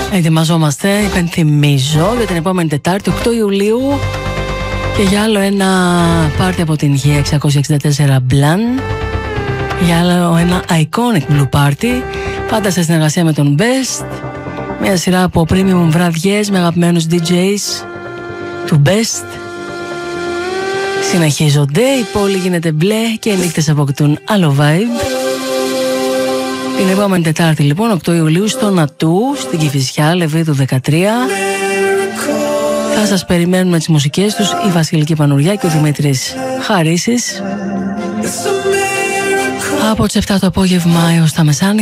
Ετοιμαζόμαστε, υπενθυμίζω, για την επόμενη Τετάρτη, 8 Ιουλίου, και για άλλο ένα πάρτι από την Γη 664 Μπλαν, για άλλο ένα iconic blue party, πάντα σε συνεργασία με τον Best, μια σειρά από premium βραδιές με αγαπημένους DJs του Best. Συνεχίζονται, η πόλη γίνεται μπλε και οι νύχτες αποκτούν άλλο vibe. Την επόμενη Τετάρτη λοιπόν, 8 Ιουλίου, στο Νατού, στην Κηφισιά, Λεβίδου 13. Θα σας περιμένουν με τις μουσικές τους η Βασιλική Πανουριά και ο Δημήτρης Χαρίσης από τις 7 το απόγευμα έως τα μεσάνυχτα.